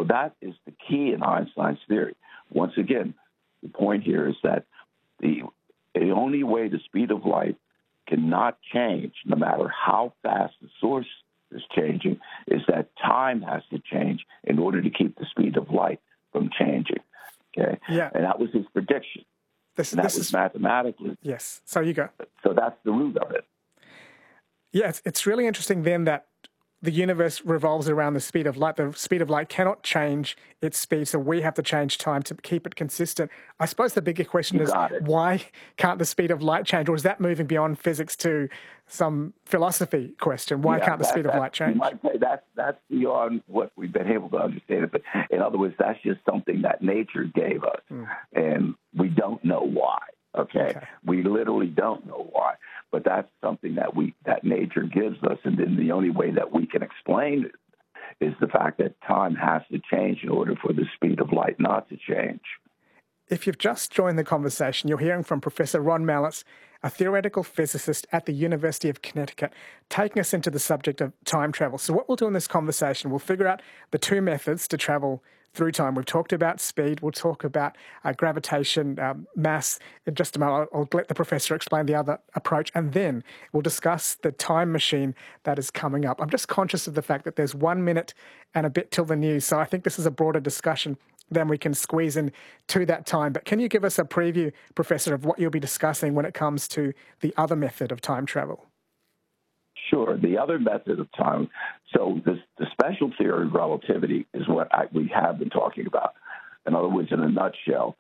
So that is the key in Einstein's theory. Once again, the point here is that the only way the speed of light cannot change, no matter how fast the source is changing, is that time has to change in order to keep the speed of light from changing. Okay? Yeah. And that was his prediction. This was mathematically. Yes. So you go. So that's the root of it. Yeah, it's really interesting then that the universe revolves around the speed of light. The speed of light cannot change its speed, so we have to change time to keep it consistent. I suppose the bigger question is, why can't the speed of light change? Or is that moving beyond physics to some philosophy question? Why can't the speed of light change? You might say that's beyond what we've been able to understand. But in other words, that's just something that nature gave us, and we don't know why. Okay, we literally don't know why, but that's something that nature gives us, and then the only way that we can explain it is the fact that time has to change in order for the speed of light not to change. If you've just joined the conversation, you're hearing from Professor Ron Mallett, a theoretical physicist at the University of Connecticut, taking us into the subject of time travel. So what we'll do in this conversation, we'll figure out the two methods to travel through time. We've talked about speed. We'll talk about gravitation, mass. In just a moment, I'll let the professor explain the other approach, and then we'll discuss the time machine that is coming up. I'm just conscious of the fact that there's 1 minute and a bit till the news, so I think this is a broader discussion than we can squeeze in to that time. But can you give us a preview, Professor, of what you'll be discussing when it comes to the other method of time travel? Sure. The other method of time, so the special theory of relativity is what we have been talking about. In other words, in a nutshell,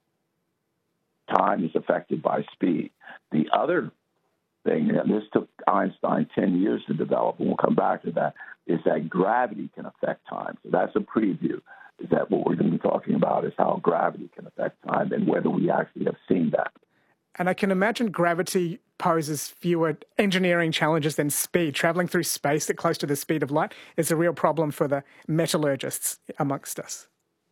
time is affected by speed. The other thing, and this took Einstein 10 years to develop, and we'll come back to that, is that gravity can affect time. So that's a preview, is that what we're going to be talking about is how gravity can affect time and whether we actually have seen that. And I can imagine gravity poses fewer engineering challenges than speed. Traveling through space at close to the speed of light is a real problem for the metallurgists amongst us.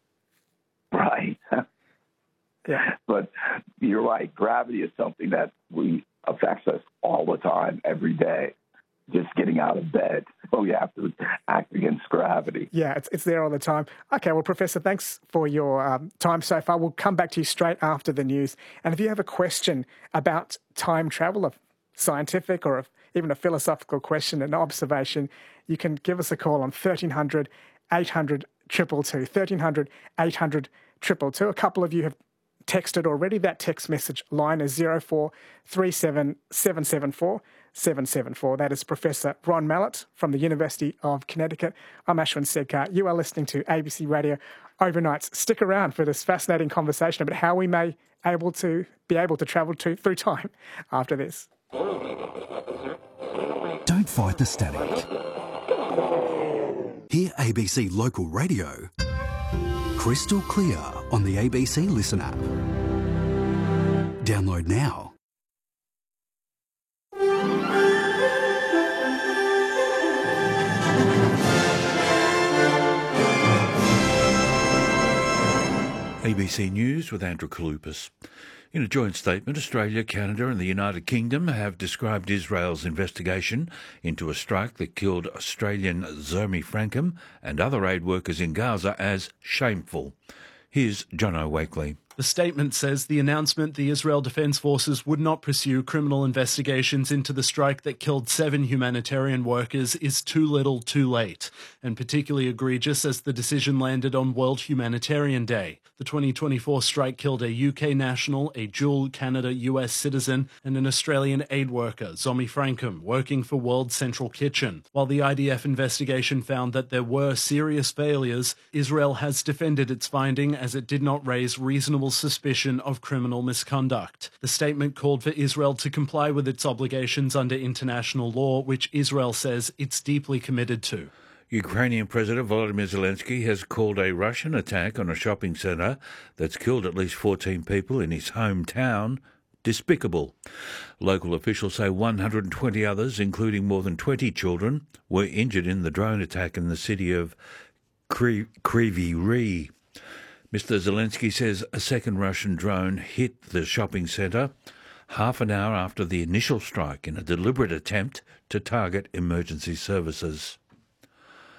Right. Yeah. But you're right. Gravity is something that affects us all the time, every day. Just getting out of bed. So we have to act against gravity. Yeah, it's there all the time. Okay, well, Professor, thanks for your time so far. We'll come back to you straight after the news. And if you have a question about time travel, a scientific or even a philosophical question, an observation, you can give us a call on 1300 800 222, 1300 800 222. A couple of you have texted already. That text message line is 0437 774 774. That is Professor Ron Mallett from the University of Connecticut. I'm Ashwin Sedkar. You are listening to ABC Radio Overnights. Stick around for this fascinating conversation about how we may be able to travel through time after this. Don't fight the static. Hear ABC Local Radio crystal clear on the ABC Listen app. Download now. ABC News with Andrew Kalupas. In a joint statement, Australia, Canada and the United Kingdom have described Israel's investigation into a strike that killed Australian Zomi Frankham and other aid workers in Gaza as shameful. Here's Jono Wakely. The statement says the announcement the Israel Defence Forces would not pursue criminal investigations into the strike that killed 7 humanitarian workers is too little too late, and particularly egregious as the decision landed on World Humanitarian Day. The 2024 strike killed a UK national, a dual Canada-US citizen, and an Australian aid worker, Zomi Frankham, working for World Central Kitchen. While the IDF investigation found that there were serious failures, Israel has defended its finding as it did not raise reasonable suspicion of criminal misconduct. The statement called for Israel to comply with its obligations under international law, which Israel says it's deeply committed to. Ukrainian President Volodymyr Zelensky has called a Russian attack on a shopping centre that's killed at least 14 people in his hometown despicable. Local officials say 120 others, including more than 20 children, were injured in the drone attack in the city of Kryvyi Rih. Mr. Zelensky says a second Russian drone hit the shopping centre half an hour after the initial strike in a deliberate attempt to target emergency services.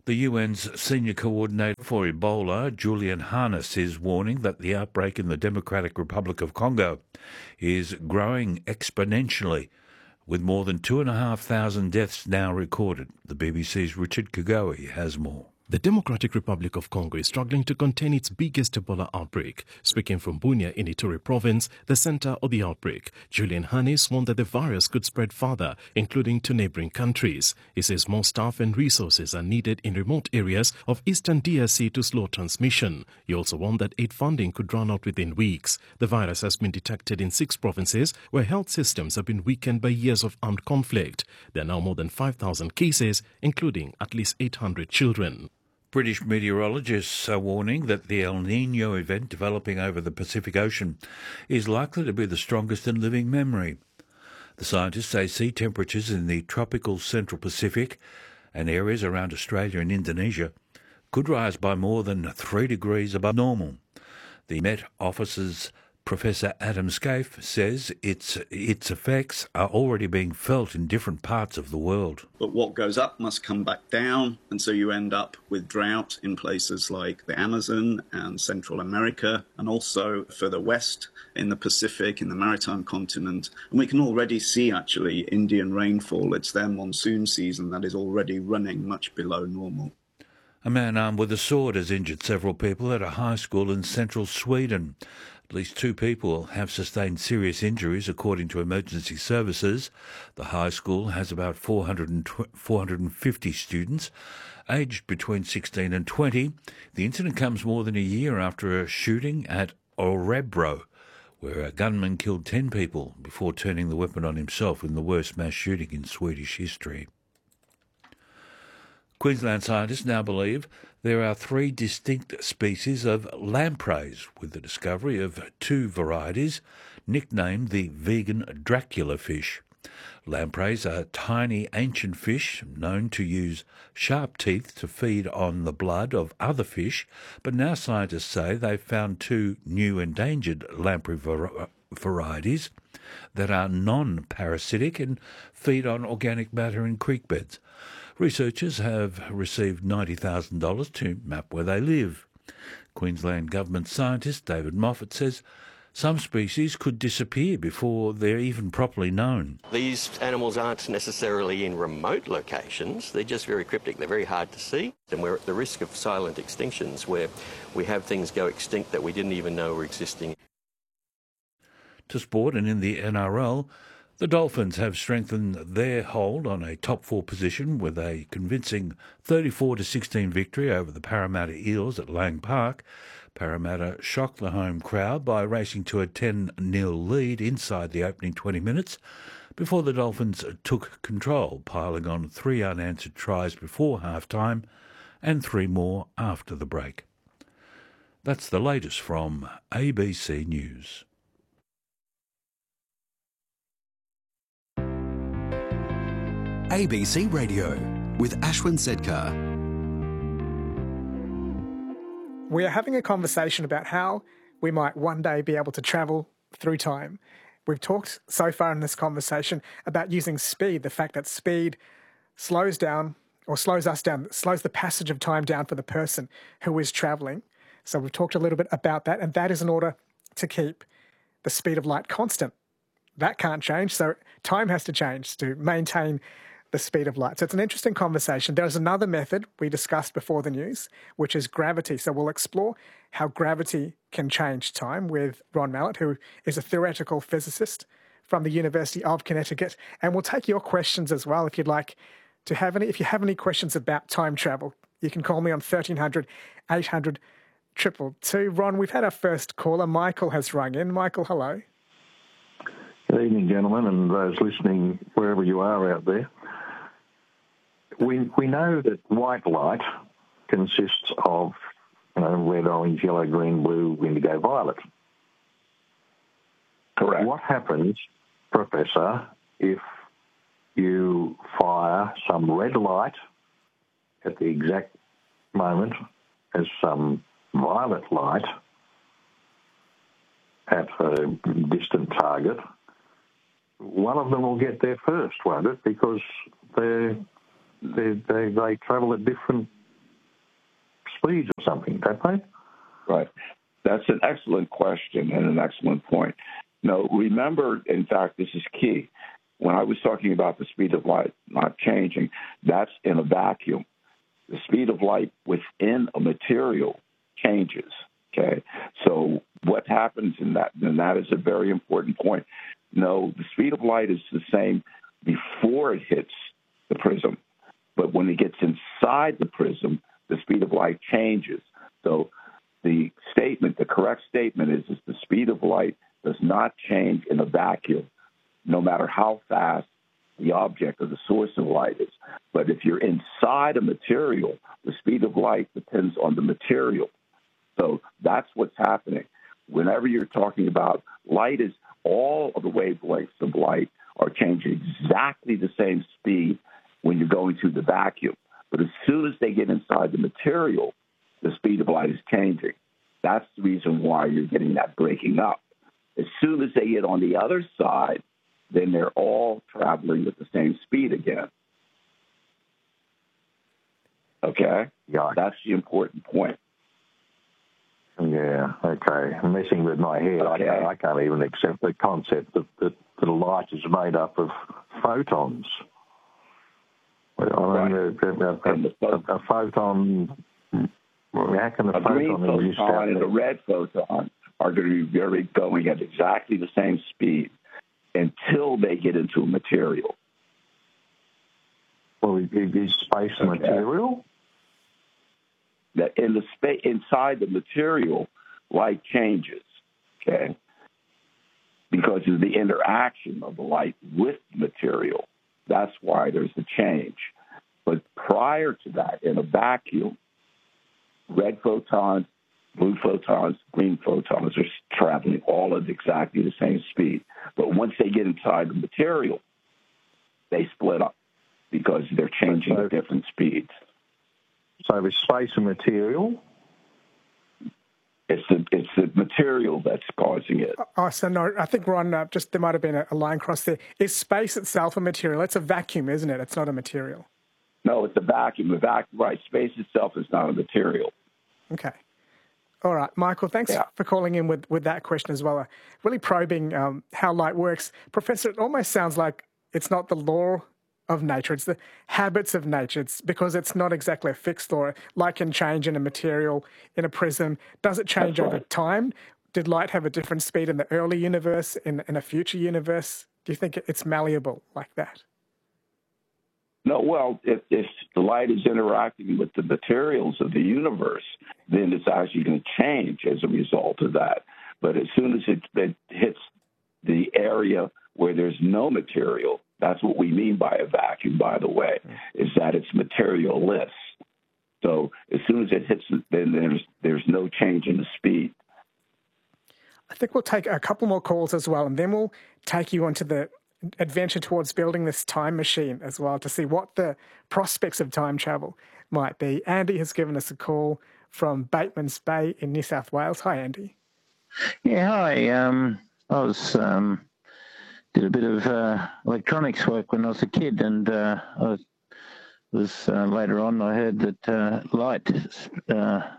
The UN's senior coordinator for Ebola, Julian Hannes, is warning that the outbreak in the Democratic Republic of Congo is growing exponentially, with more than 2,500 deaths now recorded. The BBC's Richard Kagawa has more. The Democratic Republic of Congo is struggling to contain its biggest Ebola outbreak. Speaking from Bunia in Ituri province, the center of the outbreak, Julian Hannes warned that the virus could spread further, including to neighboring countries. He says more staff and resources are needed in remote areas of eastern DRC to slow transmission. He also warned that aid funding could run out within weeks. The virus has been detected in 6 provinces where health systems have been weakened by years of armed conflict. There are now more than 5,000 cases, including at least 800 children. British meteorologists are warning that the El Niño event developing over the Pacific Ocean is likely to be the strongest in living memory. The scientists say sea temperatures in the tropical Central Pacific and areas around Australia and Indonesia could rise by more than 3 degrees above normal. The Met Office's Professor Adam Scaife says its effects are already being felt in different parts of the world. But what goes up must come back down, and so you end up with drought in places like the Amazon and Central America, and also further west in the Pacific, in the maritime continent. And we can already see, actually, Indian rainfall. It's their monsoon season that is already running much below normal. A man armed with a sword has injured several people at a high school in central Sweden. At least 2 people have sustained serious injuries, according to emergency services. The high school has about 450 students, aged between 16 and 20. The incident comes more than a year after a shooting at Örebro, where a gunman killed 10 people before turning the weapon on himself in the worst mass shooting in Swedish history. Queensland scientists now believe there are 3 distinct species of lampreys, with the discovery of 2 varieties, nicknamed the vegan Dracula fish. Lampreys are tiny ancient fish known to use sharp teeth to feed on the blood of other fish, but now scientists say they've found 2 new endangered lamprey varieties that are non-parasitic and feed on organic matter in creek beds. Researchers have received $90,000 to map where they live. Queensland Government scientist David Moffat says some species could disappear before they're even properly known. These animals aren't necessarily in remote locations. They're just very cryptic. They're very hard to see. And we're at the risk of silent extinctions where we have things go extinct that we didn't even know were existing. To sport, and in the NRL, the Dolphins have strengthened their hold on a top 4 position with a convincing 34-16 victory over the Parramatta Eels at Lang Park. Parramatta shocked the home crowd by racing to a 10-0 lead inside the opening 20 minutes before the Dolphins took control, piling on 3 unanswered tries before half-time and 3 more after the break. That's the latest from ABC News. ABC Radio with Ashwin Sedkar. We are having a conversation about how we might one day be able to travel through time. We've talked so far in this conversation about using speed, the fact that speed slows down or slows us down, slows the passage of time down for the person who is travelling. So we've talked a little bit about that, and that is in order to keep the speed of light constant. That can't change, so time has to change to maintain the speed of light. So it's an interesting conversation. There's another method we discussed before the news, which is gravity. So we'll explore how gravity can change time with Ron Mallett, who is a theoretical physicist from the University of Connecticut. And we'll take your questions as well if you'd like to have any. If you have any questions about time travel, you can call me on 1300 800 222. Ron, we've had our first caller. Michael has rung in. Michael, hello. Good evening, gentlemen, and those listening wherever you are out there. We know that white light consists of red, orange, yellow, green, blue, indigo, violet. Correct. What happens, Professor, if you fire some red light at the exact moment as some violet light at a distant target? One of them will get there first, won't it? Because they travel at different speeds or something, don't they? Right. That's an excellent question and an excellent point. No, remember, in fact, this is key. When I was talking about the speed of light not changing, that's in a vacuum. The speed of light within a material changes, okay? So what happens in that, and that is a very important point. No, the speed of light is the same before it hits the prism, but when it gets inside the prism, the speed of light changes. So the correct statement is the speed of light does not change in a vacuum, no matter how fast the object or the source of light is. But if you're inside a material, the speed of light depends on the material. So that's what's happening. Whenever you're talking about light, is all of the wavelengths of light are changing exactly the same speed when you're going through the vacuum. But as soon as they get inside the material, the speed of light is changing. That's the reason why you're getting that breaking up. As soon as they get on the other side, then they're all traveling at the same speed again. Okay? Yeah. That's the important point. Yeah, okay. I'm messing with my head. Okay. I can't even accept the concept that light is made up of photons. I mean, a photon, how can a green photon and a red photon are going to be going at exactly the same speed until they get into a material. Well, is space a material? That in the inside the material, light changes, okay, because of the interaction of the light with the material. That's why there's a change. But prior to that, in a vacuum, red photons, blue photons, green photons are traveling all at exactly the same speed. But once they get inside the material, they split up because they're changing at different speeds. So is space a material? It's the material that's causing it. Oh, so no, I think, Ron, there might have been a line cross there. Is space itself a material? It's a vacuum, isn't it? It's not a material. No, it's a vacuum. Right. Space itself is not a material. Okay. All right, Michael, thanks for calling in with that question as well. Really probing how light works. Professor, it almost sounds like it's not the law of nature, it's the habits of nature. It's because it's not exactly a fixed law. Light can change in a material, in a prism. Does it change over time? Did light have a different speed in the early universe, in a future universe? Do you think it's malleable like that? No, well, if the light is interacting with the materials of the universe, then it's actually going to change as a result of that. But as soon as it hits the area where there's no material, that's what we mean by a vacuum, by the way, is that it's materialless. So as soon as it hits, then there's no change in the speed. I think we'll take a couple more calls as well, and then we'll take you onto the adventure towards building this time machine as well to see what the prospects of time travel might be. Andy has given us a call from Bateman's Bay in New South Wales. Hi, Andy. Yeah, hi. I was did a bit of electronics work when I was a kid, and I was later on I heard that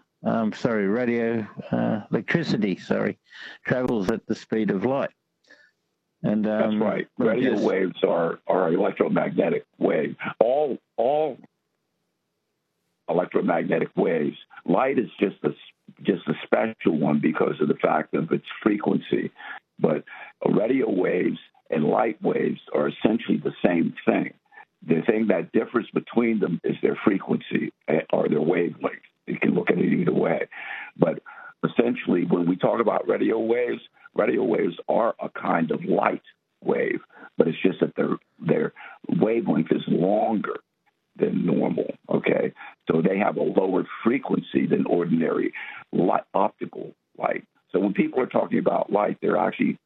electricity travels at the speed of light. And that's right. Radio waves are electromagnetic waves. All electromagnetic waves. Light is just a special one because of the fact of its frequency. But radio waves and light waves are essentially the same thing. The thing that differs between them is their frequency or their wavelength. You can look at it either way. But essentially, when we talk about radio waves are a kind of light wave, but it's just that their wavelength is longer than normal, okay? So they have a lower frequency than ordinary optical light. So when people are talking about light, they're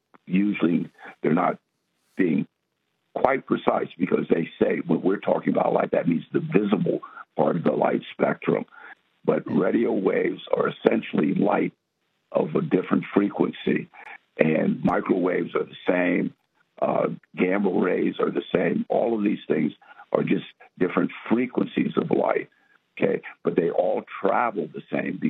not being quite precise because they say when we're talking about light, that means the visible part of the light spectrum. But radio waves are essentially light of a different frequency, and microwaves are the same. Gamma rays are the same. All of these things are just different frequencies of light. okay, but they all travel the same